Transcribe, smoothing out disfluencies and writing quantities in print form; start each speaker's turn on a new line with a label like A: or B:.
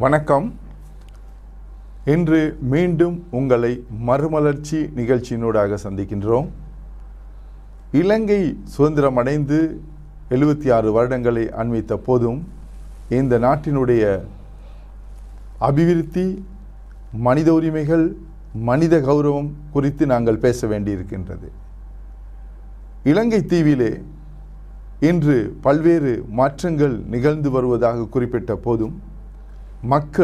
A: வணக்கம். இன்று மீண்டும் உங்களை மறுமலர்ச்சி நிகழ்ச்சியினூடாக சந்திக்கின்றோம். இலங்கை சுதந்திரம் அடைந்து 76 வருடங்களை அண்மித்த போதும் இந்த நாட்டினுடைய அபிவிருத்தி, மனித உரிமைகள், மனித கௌரவம் குறித்து நாங்கள் பேச வேண்டியிருக்கின்றது. இலங்கை தீவிலே இன்று பல்வேறு மாற்றங்கள் நிகழ்ந்து வருவதாக குறிப்பிட்ட போதும் மக்கள்